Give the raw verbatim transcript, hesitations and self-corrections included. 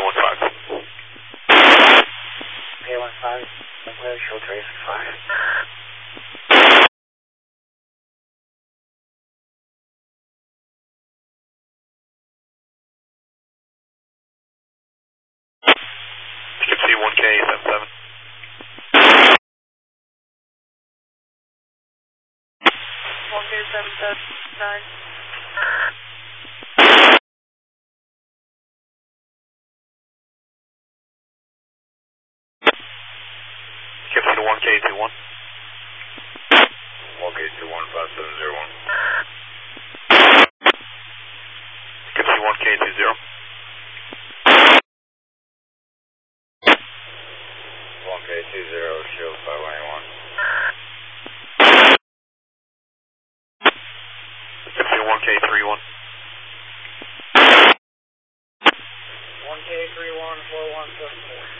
one five. K one five, show three six five. Poughkeepsie one K seven seven. one K seven seven nine. Poughkeepsie to one K two one. one K two one five seven zero one. Poughkeepsie one K two zero. one K two zero, shield five one eight one. Poughkeepsie one K three one. one K three one four one seven four.